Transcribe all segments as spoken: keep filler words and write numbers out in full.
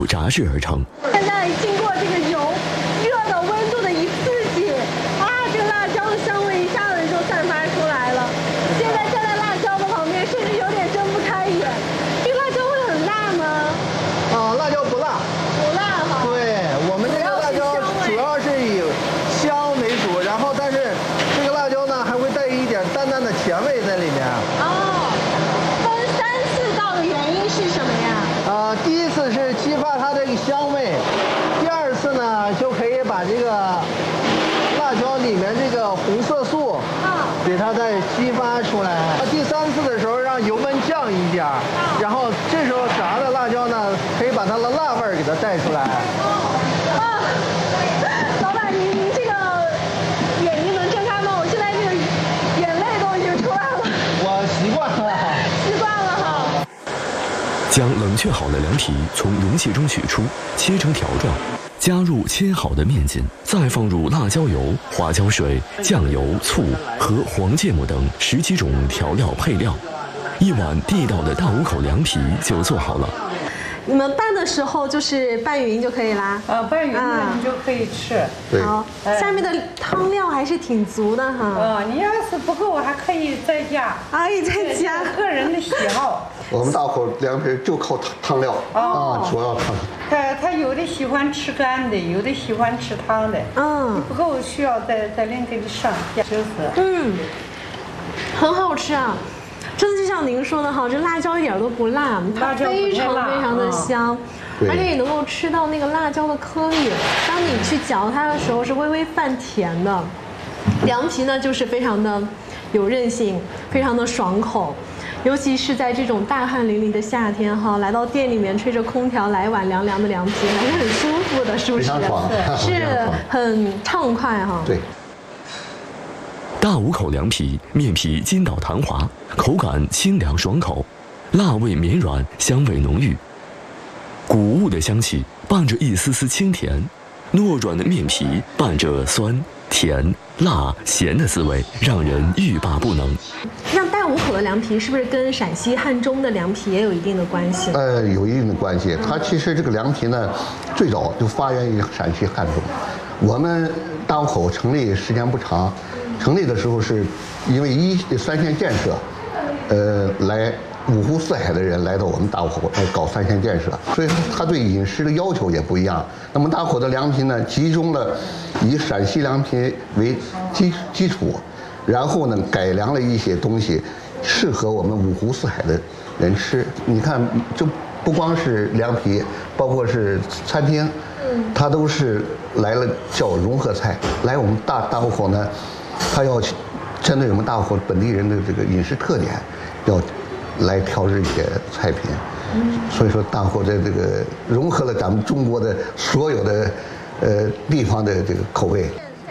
炸制而成。 现在经过这个油热的温度的一刺激，啊，这个辣椒的香味一下子就散发出来了。现在站在辣椒的旁边，甚至有点睁不开眼。这个辣椒会很辣吗？ 啊，辣椒不辣， 不辣哈。 对，我们这个辣椒主要是以香为主，然后但是这个辣椒呢还会带一点淡淡的甜味在里面。 哦，分三次倒的原因是什么呀？ 啊，第一次是激发它这个香味，第二次呢就可以把这个辣椒里面这个红色素啊给它再激发出来。第三次的时候让油温降一点，然后这时候炸的辣椒呢可以把它的辣味儿给它带出来。 啊，老板，您您这个眼睛能睁开吗？我现在这个眼泪都已经出来了。 我习惯了， 习惯了哈。 将冷却好的凉皮从容器中取出，切成条状，加入切好的面筋，再放入辣椒油、花椒水、酱油、醋和黄芥末等十几种调料配料，一碗地道的大五口凉皮就做好了。 你们拌的时候就是拌匀就可以啦。 啊，拌匀了你就可以吃。 对。 好，下面的汤料还是挺足的哈。 啊，你要是不够还可以再加。 可以再加， 个人的喜好。 我们大口凉皮就靠汤汤料啊，主要汤。 他他有的喜欢吃干的，有的喜欢吃汤的。嗯，不够需要再再另给你上加汁丝。 嗯，很好吃啊。真的就像您说的哈，这辣椒一点都不辣，它非常非常的香，而且也能够吃到那个辣椒的颗粒。当你去嚼它的时候是微微泛甜的。凉皮呢就是非常的有韧性，非常的爽口。尤其是在这种大汗淋漓的夏天哈，来到店里面吹着空调来一碗凉凉的凉皮，还是很舒服的，是不是？ 非常爽， 是很畅快哈。 对。 大五口凉皮，面皮筋道弹滑，口感清凉爽口，辣味绵软，香味浓郁。谷物的香气伴着一丝丝清甜，糯软的面皮伴着酸、甜、辣、咸的滋味，让人欲罢不能。 像大五口的凉皮是不是跟陕西汉中的凉皮也有一定的关系？ 呃，有一定的关系。它其实这个凉皮呢，最早就发源于陕西汉中。我们大五口成立时间不长。成立的时候是因为一三线建设，呃，来五湖四海的人来到我们大五口来搞三线建设，所以他对饮食的要求也不一样。那么大五口的凉皮呢，集中了以陕西凉皮为基基础，然后呢改良了一些东西，适合我们五湖四海的人吃。你看，就不光是凉皮，包括是餐厅，它都是来了叫融合菜。来我们大大五口呢。他要针对我们大五口本地人的这个饮食特点，要来调制一些菜品。所以说，大五口在这个融合了咱们中国的所有的呃地方的这个口味。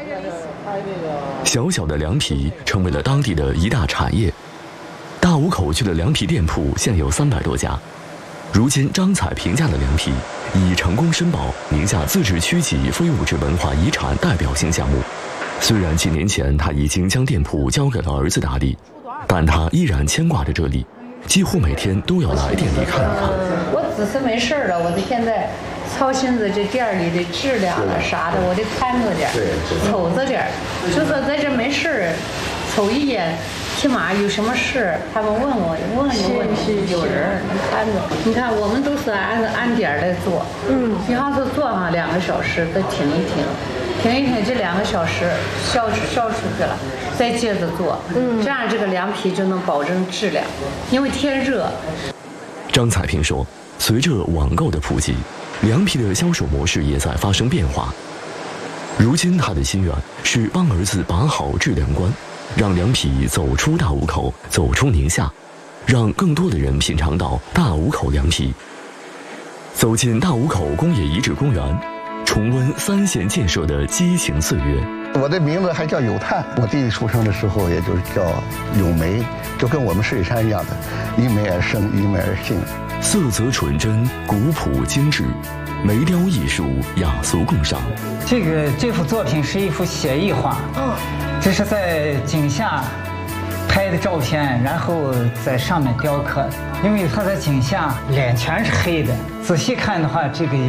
小小的凉皮成为了当地的一大产业。大五口区的凉皮店铺现有三百多家。如今张彩评价的凉皮已成功申报宁夏自治区级非物质文化遗产代表性项目。虽然几年前他已经将店铺交给了儿子打理，但他依然牵挂着这里，几乎每天都要来店里看一看。 我只是没事了，我得现在操心着这店里的质量啊啥的，我得看着点，瞅着点，就说在这没事瞅一眼，起码有什么事他们问我，问一问有人能看着。你看我们都是按按点来做，嗯，比方说做上两个小时，再停一停。停一停，这两个小时消消出去了，再接着做，嗯，这样这个凉皮就能保证质量，因为天热。 张彩萍说，随着网购的普及，凉皮的销售模式也在发生变化。如今他的心愿是帮儿子把好质量关，让凉皮走出大五口，走出宁夏，让更多的人品尝到大五口凉皮。走进大五口工业遗址公园，重温三线建设的激情岁月。 我的名字还叫有炭，我弟弟出生的时候也就是叫咏梅，就跟我们水山一样的，因梅而生，因梅而兴。 色泽纯真，古朴精致，梅雕艺术雅俗共赏。 这个这幅作品是一幅写意画，嗯，这是在井下拍的照片，然后在上面雕刻。因为他的景象脸全是黑的，仔细看的话，这个